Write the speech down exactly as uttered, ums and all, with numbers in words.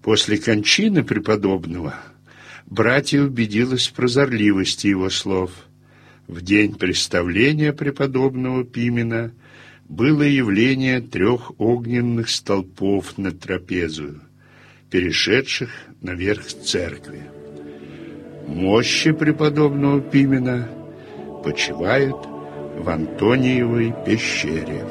После кончины преподобного братья убедились в прозорливости его слов. В день представления преподобного Пимена было явление трех огненных столпов над трапезою, перешедших наверх церкви. Мощи преподобного Пимена почивают в Антониевой пещере.